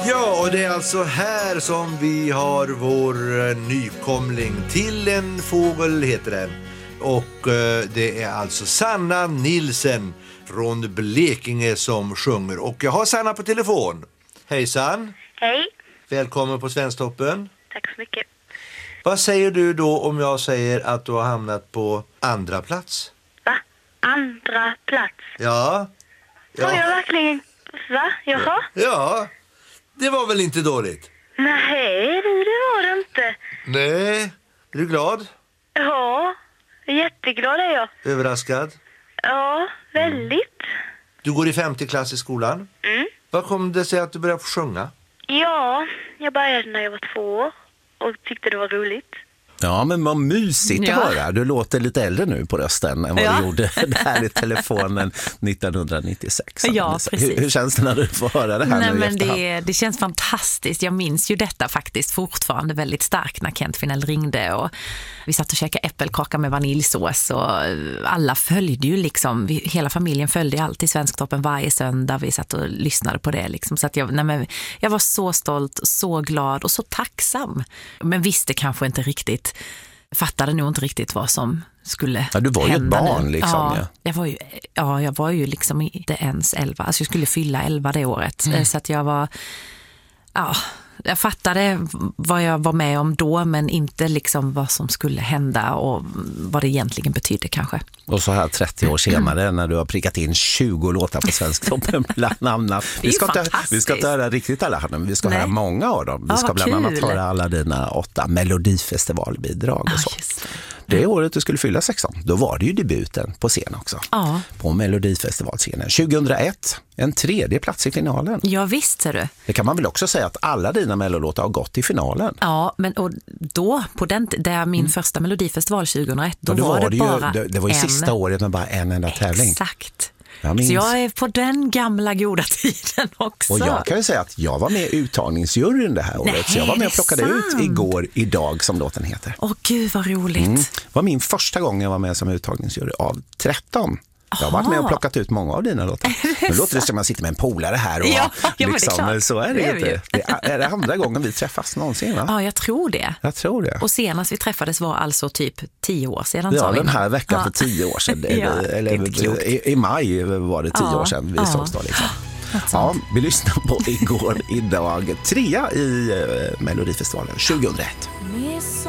Ja, och det är alltså här som vi har vår nykomling. Till en fågel heter den. Och det är alltså Sanna Nilsen från Blekinge som sjunger. Och jag har Sanna på telefon. Hejsan. Hej. Välkommen på Svensktoppen. Tack så mycket. Vad säger du då om jag säger att du har hamnat på andra plats? Va? Andra plats? Ja. Har jag verkligen... Va? Jaha? Ja, det var väl inte dåligt? Nej, det var det inte. Nej, är du glad? Ja, jätteglad är jag. Överraskad? Ja, väldigt. Du går i 5:e klass i skolan. Vad kom det sig att du började få sjunga? Ja, jag började när jag var 2 år och tyckte det var roligt. Ja, men vad mysigt att höra. Du låter lite äldre nu på rösten än vad du gjorde där i telefonen 1996. Ja, precis. Hur känns det när du får höra det här? Nej, men det känns fantastiskt. Jag minns ju detta faktiskt fortfarande väldigt starkt när Kent Finell ringde och vi satt och käkade äppelkaka med vaniljsås och alla följde ju liksom, hela familjen följde alltid Svensktoppen varje söndag. Vi satt och lyssnade på det liksom. Så att jag var så stolt, så glad och så tacksam. Men visste kanske inte riktigt, fattade nog inte riktigt vad som skulle hända. Du var ju ett barn nu. Liksom. Jag var ju liksom inte ens 11. Alltså jag skulle fylla 11 det året. Så att jag var... Ja, jag fattade vad jag var med om då, men inte liksom vad som skulle hända och vad det egentligen betydde kanske. Och så här 30 år senare när du har prickat in 20 låtar på Svensktoppen bland annat. Vi ska inte höra riktigt alla, men vi ska höra många av dem. Vi ska bland annat höra alla dina 8 Melodifestivalbidrag och så. Det året du skulle fylla 16, då var det ju debuten på scen också. Ja. På Melodifestivalscenen. 2001, en 3:e plats i finalen. Ja, visst ser du. Det kan man väl också säga att alla dina mellolåtar har gått i finalen. Ja, men och då, på den, där min första Melodifestival 2001, då var det bara det var ju sista året med bara en enda tävling. Exakt. Så jag är på den gamla goda tiden också. Och jag kan ju säga att jag var med i uttagningsjuryn det här året. Så jag var med och plockade ut idag som låten heter. Åh gud vad roligt. Det var min första gång jag var med som uttagningsjury av 13. Jag har varit med och plockat ut många av dina låtar. Nu låter det som att man sitter med en polare här. Och liksom, så är det inte. Det är andra gången vi träffas någonsin, va? Ja, jag tror det. Och senast vi träffades var alltså typ 10 år sedan. Ja, den här veckan för 10 år sedan. I maj var det 10 år sedan vi sågs då liksom. Ja, vi lyssnar på idag 3 i Melodifestivalen 2001.